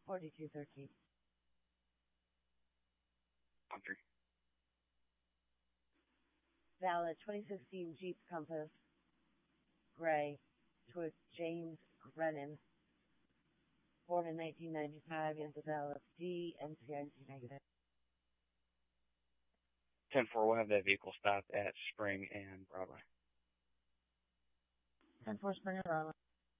4213. Country. Valid 2016 Jeep Compass, gray, to James Grennan, born in 1995, is a valid D, NCIC negative. 10-4, we'll have that vehicle stopped at Spring and Broadway. 10-4, Spring and Broadway.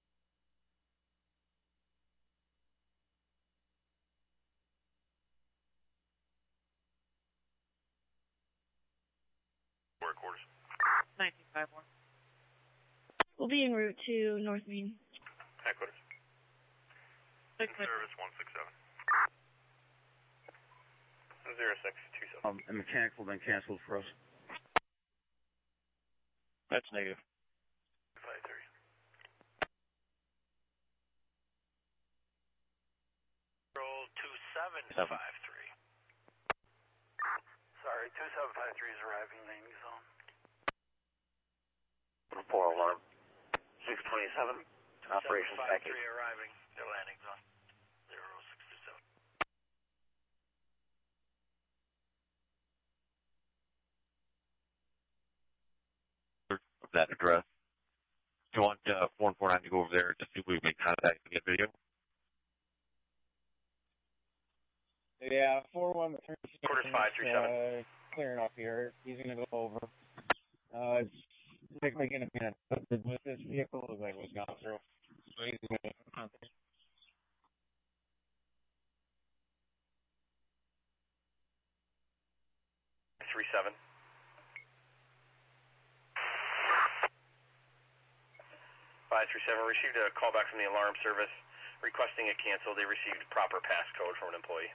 Quarters. 1951. We'll be en route to North Main. Headquarters. Service 167. 0627. A mechanical been canceled for us. That's negative. 53. Roll 2753. Sorry, 2753 is arriving landing zone. Report alarm. 627. Operations package. 2753 arriving. Their landing zone. 0627. Of that address. Do you want 449 to go over there to see if we can make contact and get video? Yeah, 4-1. Quarters 537. Clearing up here. He's going to go over. It's likely going to be with this vehicle. Looks like it was gone through. So he's going to contact. 37. 537 received a call back from the alarm service requesting it canceled. They received proper passcode from an employee.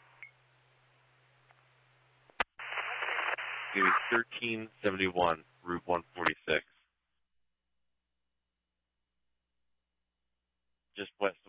Give me 1371, Route 146. Just west